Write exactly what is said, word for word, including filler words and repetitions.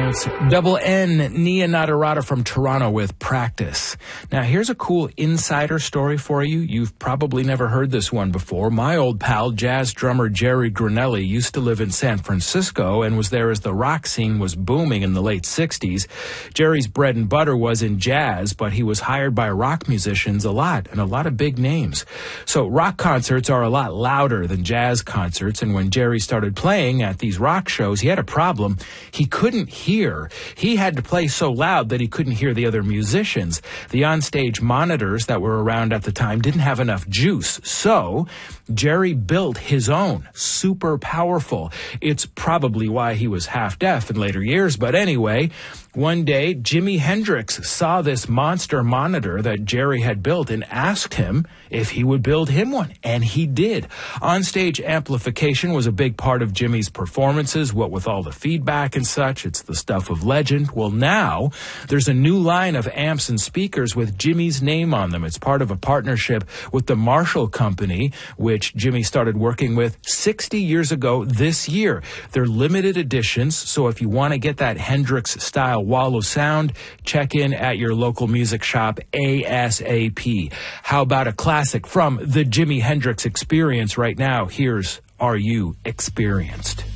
It's Double N, Nia Nadarata from Toronto with Practice. Now, here's a cool insider story for you. You've probably never heard this one before. My old pal, jazz drummer Jerry Granelli, used to live in San Francisco and was there as the rock scene was booming in the late sixties. Jerry's bread and butter was in jazz, but he was hired by rock musicians a lot, and a lot of big names. So rock concerts are a lot louder than jazz concerts, and when Jerry started playing at these rock shows, he had a problem. He couldn't hear. He had to play so loud that he couldn't hear the other musicians. The onstage monitors that were around at the time didn't have enough juice. So Jerry built his own, super powerful. It's probably why he was half deaf in later years. But anyway, one day, Jimi Hendrix saw this monster monitor that Jerry had built and asked him if he would build him one, and he did. Onstage amplification was a big part of Jimmy's performances, what with all the feedback and such. It's the stuff of legend. Well, now there's a new line of amps and speakers with Jimmy's name on them. It's part of a partnership with the Marshall Company, which Jimmy started working with sixty years ago this year. They're limited editions, so if you want to get that Hendrix-style wall of sound, check in at your local music shop ASAP. How about a classic from the Jimi Hendrix Experience right now? Here's Are You Experienced?